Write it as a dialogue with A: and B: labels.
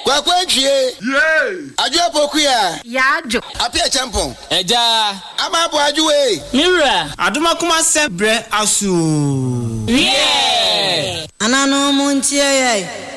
A: Kwakwanchie. Adwo pokuya.
B: Yajo.
A: Apia champon.
C: Eja.
A: Amabo adwoe.
C: Mira.
D: Aduma kuma sebre asu.
C: Yeah.
B: Anano muntie ye.